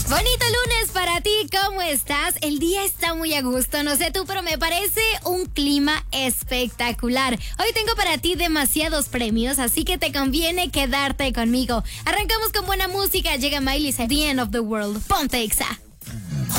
Bonito lunes para ti, ¿cómo estás? El día está muy a gusto, no sé tú, pero me parece un clima espectacular. Hoy tengo para ti demasiados premios, así que te conviene quedarte conmigo. Arrancamos con buena música, llega Miley Cyrus, The End of the World. Ponte Exa.